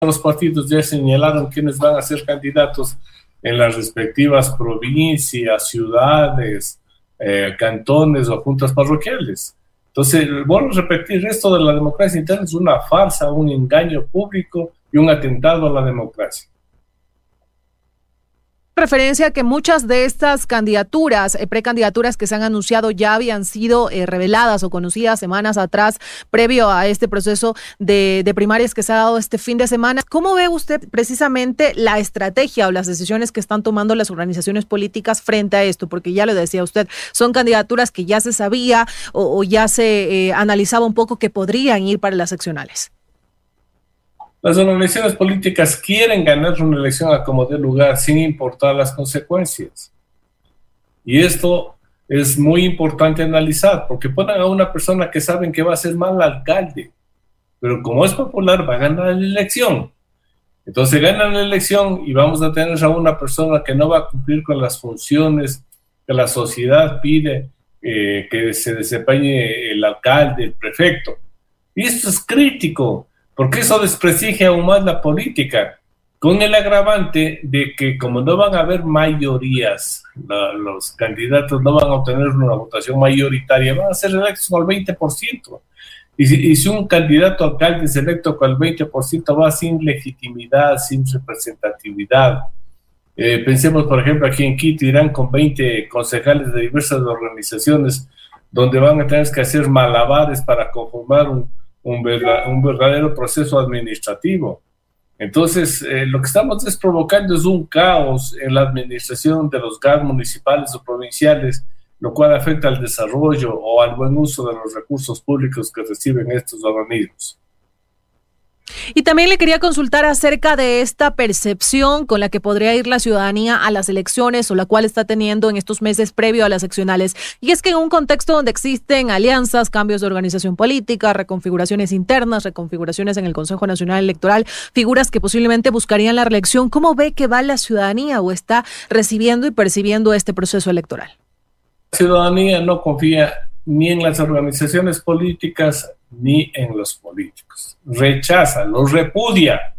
los partidos ya señalaron quiénes van a ser candidatos en las respectivas provincias, ciudades, cantones o juntas parroquiales. Entonces, vuelvo a repetir, esto de la democracia interna es una farsa, un engaño público y un atentado a la democracia. Referencia a que muchas de estas candidaturas, precandidaturas que se han anunciado ya habían sido reveladas o conocidas semanas atrás, previo a este proceso de primarias que se ha dado este fin de semana. ¿Cómo ve usted precisamente la estrategia o las decisiones que están tomando las organizaciones políticas frente a esto? Porque ya lo decía usted, son candidaturas que ya se sabía o ya se analizaba un poco que podrían ir para las seccionales. Las organizaciones políticas quieren ganar una elección a como dé lugar, sin importar las consecuencias. Y esto es muy importante analizar, porque ponen a una persona que saben que va a ser mal alcalde, pero como es popular va a ganar la elección. Entonces ganan la elección y vamos a tener a una persona que no va a cumplir con las funciones que la sociedad pide que se desempeñe el alcalde, el prefecto. Y esto es crítico, porque eso desprestigia aún más la política, con el agravante de que como no van a haber mayorías, los candidatos no van a obtener una votación mayoritaria, van a ser electos con el 20%. Y si un candidato alcalde es electo con el 20%, va sin legitimidad, sin representatividad. Pensemos, por ejemplo, aquí en Quito irán con 20 concejales de diversas organizaciones, donde van a tener que hacer malabares para conformar un verdadero proceso administrativo. Entonces, lo que estamos provocando es un caos en la administración de los GAD municipales o provinciales, lo cual afecta al desarrollo o al buen uso de los recursos públicos que reciben estos organismos. Y también le quería consultar acerca de esta percepción con la que podría ir la ciudadanía a las elecciones o la cual está teniendo en estos meses previo a las seccionales. Y es que en un contexto donde existen alianzas, cambios de organización política, reconfiguraciones internas, reconfiguraciones en el Consejo Nacional Electoral, figuras que posiblemente buscarían la reelección, ¿cómo ve que va la ciudadanía o está recibiendo y percibiendo este proceso electoral? La ciudadanía no confía ni en las organizaciones políticas ni en los políticos. Rechaza, los repudia.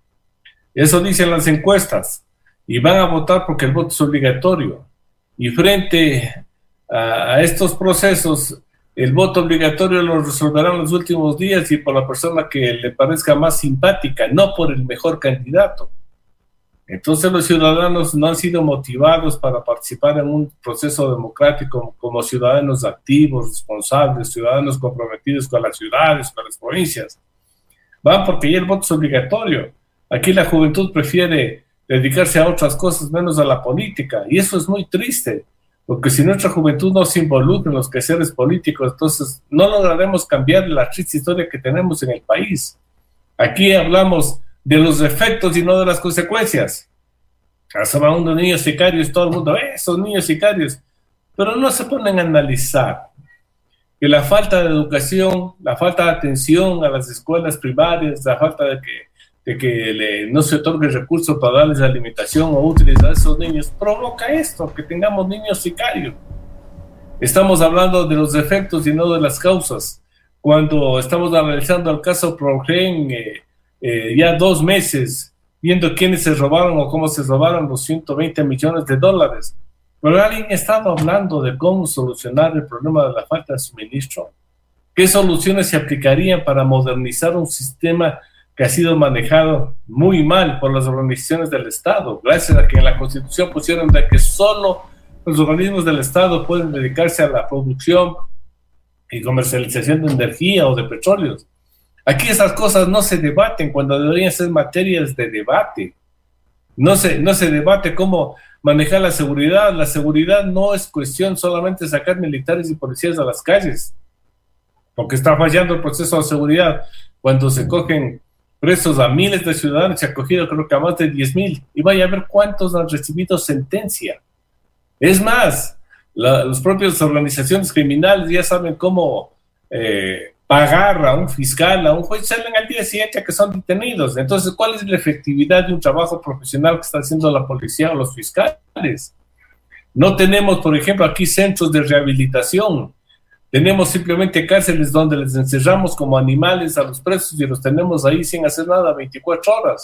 Eso dicen las encuestas. Y van a votar porque el voto es obligatorio. Y frente a estos procesos, el voto obligatorio lo resolverán los últimos días y por la persona que le parezca más simpática, no por el mejor candidato. Entonces los ciudadanos no han sido motivados para participar en un proceso democrático como ciudadanos activos, responsables, ciudadanos comprometidos con las ciudades, con las provincias. Van porque ya el voto es obligatorio. Aquí la juventud prefiere dedicarse a otras cosas menos a la política y eso es muy triste, porque si nuestra juventud no se involucra en los quehaceres políticos, entonces no lograremos cambiar la triste historia que tenemos en el país. Aquí hablamos de los efectos y no de las consecuencias. Asoman unos niños sicarios, todo el mundo, esos niños sicarios, pero no se ponen a analizar que la falta de educación, la falta de atención a las escuelas primarias, la falta de que no se otorgue recursos para darles alimentación o útiles a esos niños, provoca esto, que tengamos niños sicarios. Estamos hablando de los efectos y no de las causas. Cuando estamos analizando el caso Progen, ya 2 meses viendo quiénes se robaron o cómo se robaron los $120 millones. Pero alguien estaba hablando de cómo solucionar el problema de la falta de suministro. ¿Qué soluciones se aplicarían para modernizar un sistema que ha sido manejado muy mal por las organizaciones del Estado? Gracias a que en la Constitución pusieron de que solo los organismos del Estado pueden dedicarse a la producción y comercialización de energía o de petróleos. Aquí esas cosas no se debaten cuando deberían ser materias de debate. No se debate cómo manejar la seguridad. La seguridad no es cuestión solamente de sacar militares y policías a las calles, porque está fallando el proceso de seguridad. Cuando se cogen presos a miles de ciudadanos, se ha cogido creo que a más de 10,000, y vaya a ver cuántos han recibido sentencia. Es más, las propias organizaciones criminales ya saben cómo pagar a un fiscal, a un juez, salen al día siguiente a que son detenidos. Entonces, ¿cuál es la efectividad de un trabajo profesional que está haciendo la policía o los fiscales? No tenemos, por ejemplo, aquí centros de rehabilitación. Tenemos simplemente cárceles donde les encerramos como animales a los presos y los tenemos ahí sin hacer nada 24 horas.